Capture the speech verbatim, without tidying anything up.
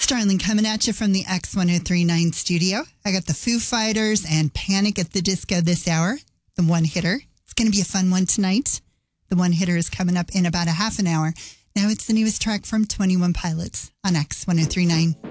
Starling coming at you from the X ten thirty-nine studio. I got the Foo Fighters and Panic at the Disco this hour, the one hitter. It's going to be a fun one tonight. The one hitter is coming up in about a half an hour. Now it's the newest track from twenty-one Pilots on X ten thirty-nine.